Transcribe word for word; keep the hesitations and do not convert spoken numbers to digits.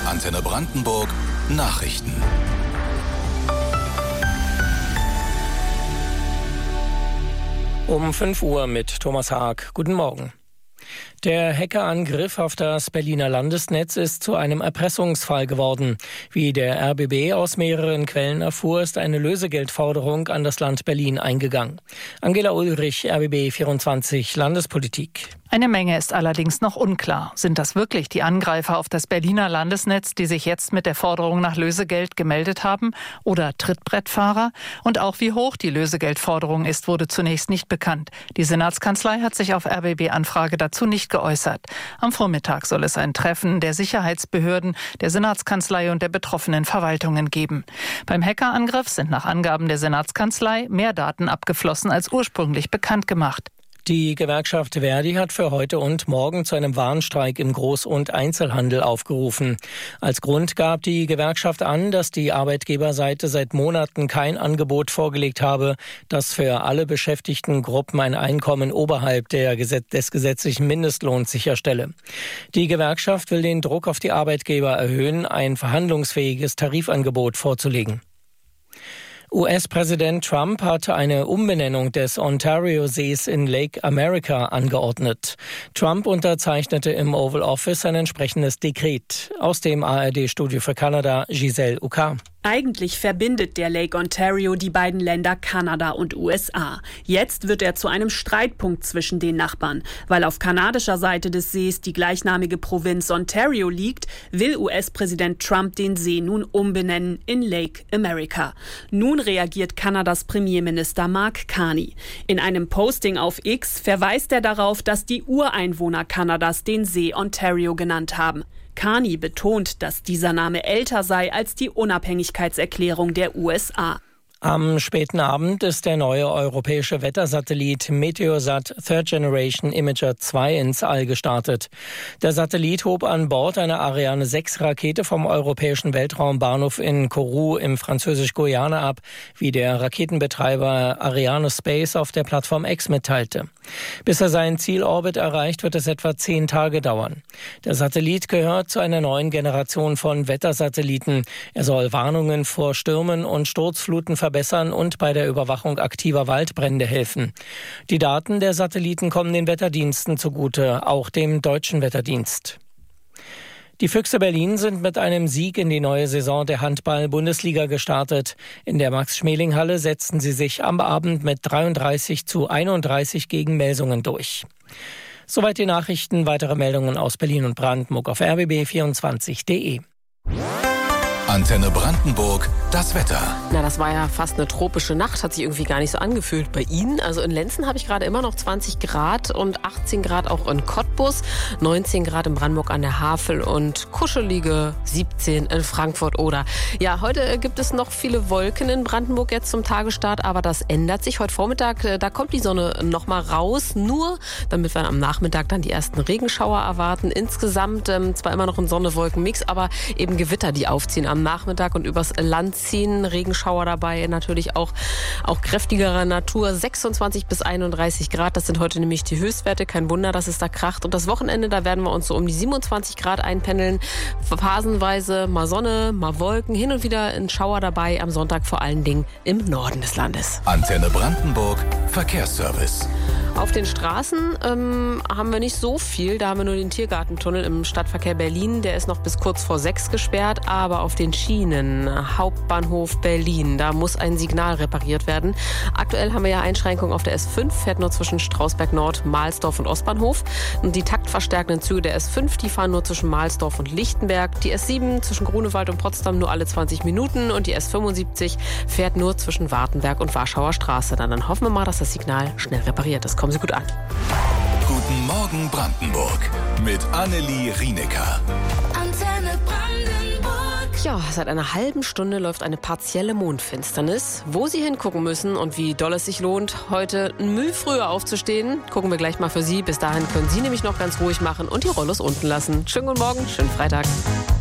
Antenne Brandenburg Nachrichten. Um fünf Uhr mit Thomas Haag. Guten Morgen. Der Hackerangriff auf das Berliner Landesnetz ist zu einem Erpressungsfall geworden. Wie der R B B aus mehreren Quellen erfuhr, ist eine Lösegeldforderung an das Land Berlin eingegangen. Angela Ulrich, R B B vierundzwanzig, Landespolitik. Eine Menge ist allerdings noch unklar. Sind das wirklich die Angreifer auf das Berliner Landesnetz, die sich jetzt mit der Forderung nach Lösegeld gemeldet haben? Oder Trittbrettfahrer? Und auch wie hoch die Lösegeldforderung ist, wurde zunächst nicht bekannt. Die Senatskanzlei hat sich auf R B B-Anfrage dazu nicht geäußert. Am Vormittag soll es ein Treffen der Sicherheitsbehörden, der Senatskanzlei und der betroffenen Verwaltungen geben. Beim Hackerangriff sind nach Angaben der Senatskanzlei mehr Daten abgeflossen als ursprünglich bekannt gemacht. Die Gewerkschaft Verdi hat für heute und morgen zu einem Warnstreik im Groß- und Einzelhandel aufgerufen. Als Grund gab die Gewerkschaft an, dass die Arbeitgeberseite seit Monaten kein Angebot vorgelegt habe, das für alle beschäftigten Gruppen ein Einkommen oberhalb der Gesetz- des gesetzlichen Mindestlohns sicherstelle. Die Gewerkschaft will den Druck auf die Arbeitgeber erhöhen, ein verhandlungsfähiges Tarifangebot vorzulegen. U S-Präsident Trump hat eine Umbenennung des Ontario-Sees in Lake America angeordnet. Trump unterzeichnete im Oval Office ein entsprechendes Dekret. Aus dem A R D-Studio für Kanada, Giselle Uka. Eigentlich verbindet der Lake Ontario die beiden Länder Kanada und U S A. Jetzt wird er zu einem Streitpunkt zwischen den Nachbarn. Weil auf kanadischer Seite des Sees die gleichnamige Provinz Ontario liegt, will U S-Präsident Trump den See nun umbenennen in Lake America. Nun reagiert Kanadas Premierminister Mark Carney. In einem Posting auf X verweist er darauf, dass die Ureinwohner Kanadas den See Ontario genannt haben. Carney betont, dass dieser Name älter sei als die Unabhängigkeitserklärung der U S A. Am späten Abend ist der neue europäische Wettersatellit Meteosat Third Generation Imager zwei ins All gestartet. Der Satellit hob an Bord einer Ariane sechs Rakete vom europäischen Weltraumbahnhof in Kourou im französisch-Guyana ab, wie der Raketenbetreiber Arianespace auf der Plattform X mitteilte. Bis er seinen Zielorbit erreicht, wird es etwa zehn Tage dauern. Der Satellit gehört zu einer neuen Generation von Wettersatelliten. Er soll Warnungen vor Stürmen und Sturzfluten verbessern und bei der Überwachung aktiver Waldbrände helfen. Die Daten der Satelliten kommen den Wetterdiensten zugute, auch dem Deutschen Wetterdienst. Die Füchse Berlin sind mit einem Sieg in die neue Saison der Handball-Bundesliga gestartet. In der Max-Schmeling-Halle setzten sie sich am Abend mit dreiunddreißig zu einunddreißig gegen Melsungen durch. Soweit die Nachrichten. Weitere Meldungen aus Berlin und Brandenburg auf R B B vierundzwanzig punkt de. Antenne Brandenburg, das Wetter. Na, das war ja fast eine tropische Nacht, hat sich irgendwie gar nicht so angefühlt bei Ihnen. Also in Lenzen habe ich gerade immer noch zwanzig Grad und achtzehn Grad auch in Cottbus, neunzehn Grad in Brandenburg an der Havel und kuschelige siebzehn in Frankfurt-Oder. Ja, heute gibt es noch viele Wolken in Brandenburg jetzt zum Tagesstart, aber das ändert sich. Heute Vormittag, da kommt die Sonne noch mal raus, nur damit wir am Nachmittag dann die ersten Regenschauer erwarten. Insgesamt ähm, zwar immer noch ein Sonne-Wolken-Mix, aber eben Gewitter, die aufziehen am Nachmittag und übers Land ziehen. Regenschauer dabei, natürlich auch, auch kräftigerer Natur. sechsundzwanzig bis einunddreißig Grad, das sind heute nämlich die Höchstwerte. Kein Wunder, dass es da kracht. Und das Wochenende, da werden wir uns so um die siebenundzwanzig Grad einpendeln. Phasenweise mal Sonne, mal Wolken, hin und wieder ein Schauer dabei. Am Sonntag vor allen Dingen im Norden des Landes. Antenne Brandenburg, Verkehrsservice. Auf den Straßen ähm, haben wir nicht so viel. Da haben wir nur den Tiergartentunnel im Stadtverkehr Berlin. Der ist noch bis kurz vor sechs gesperrt. Aber auf den Schienen, Hauptbahnhof Berlin, da muss ein Signal repariert werden. Aktuell haben wir ja Einschränkungen auf der S fünf, fährt nur zwischen Strausberg Nord, Mahlsdorf und Ostbahnhof. Und die taktverstärkenden Züge der S fünf, die fahren nur zwischen Mahlsdorf und Lichtenberg. Die S sieben zwischen Grunewald und Potsdam nur alle zwanzig Minuten. Und die S fünfundsiebzig fährt nur zwischen Wartenberg und Warschauer Straße. Dann, dann hoffen wir mal, dass das Signal schnell repariert ist. Kommen Sie gut an. Guten Morgen Brandenburg mit Annelie Rienecker. Antenne Brandenburg. Ja, seit einer halben Stunde läuft eine partielle Mondfinsternis. Wo Sie hingucken müssen und wie doll es sich lohnt, heute ein Mühe früher aufzustehen, gucken wir gleich mal für Sie. Bis dahin können Sie nämlich noch ganz ruhig machen und die Rollos unten lassen. Schönen guten Morgen, schönen Freitag.